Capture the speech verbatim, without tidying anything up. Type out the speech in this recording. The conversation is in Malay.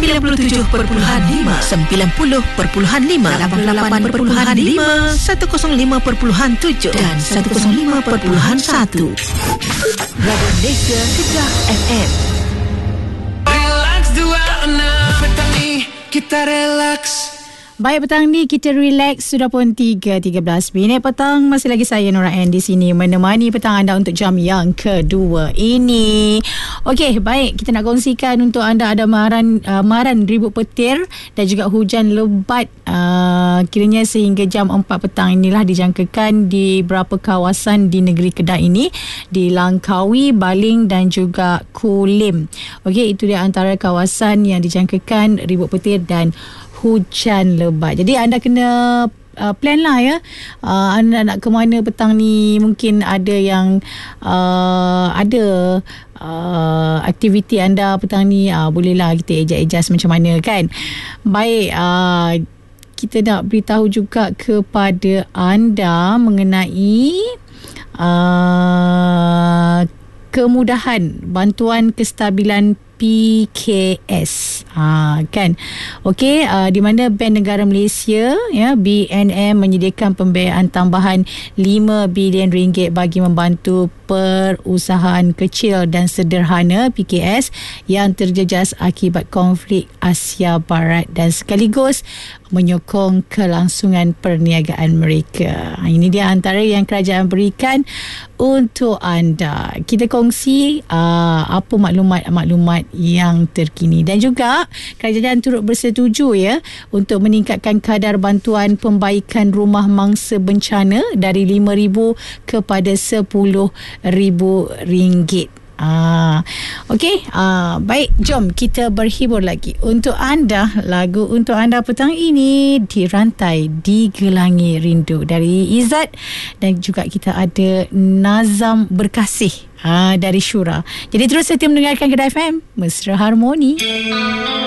sembilan puluh tujuh perpuluhan lima, sembilan puluh perpuluhan lima, lapan puluh lapan perpuluhan lima, seratus lima perpuluhan tujuh dan seratus lima perpuluhan satu. Radio Malaysia Kedah F M. Relax dua enam petang ni kita relax. Baik, petang ni kita relax. Sudah pun tiga tiga belas minit petang. Masih lagi saya Nora Ann di sini menemani petang anda untuk jam yang kedua ini. Okey, baik, kita nak kongsikan untuk anda ada maran uh, maran ribut petir dan juga hujan lebat uh, kiranya sehingga jam empat petang inilah dijangkakan di beberapa kawasan di negeri Kedah ini, di Langkawi, Baling dan juga Kulim. Okey, itu dia antara kawasan yang dijangkakan ribut petir dan hujan lebat. Jadi anda kena uh, plan lah ya. Uh, anda nak ke mana petang ni. Mungkin ada yang uh, ada uh, aktiviti anda petang ni. Uh, bolehlah kita adjust-adjust macam mana kan. Baik, uh, kita nak beritahu juga kepada anda mengenai uh, kemudahan bantuan kestabilan P K S, ha, kan. Okey, uh, di mana Bank Negara Malaysia ya B N M menyediakan pembiayaan tambahan lima bilion ringgit bagi membantu perusahaan kecil dan sederhana P K S yang terjejas akibat konflik Asia Barat dan sekaligus menyokong kelangsungan perniagaan mereka. Ini dia antara yang kerajaan berikan untuk anda. Kita kongsi uh, apa maklumat-maklumat yang terkini dan juga kerajaan turut bersetuju ya untuk meningkatkan kadar bantuan pembaikan rumah mangsa bencana dari lima ribu kepada sepuluh ribu ringgit. Ah, okey, ah, baik, jom kita berhibur lagi untuk anda. Lagu untuk anda petang ini Dirantai Digelangi Rindu dari Izzat dan juga kita ada Nazam Berkasih ah, dari Syura. Jadi terus setia mendengarkan Kedah F M, Mesra Harmoni.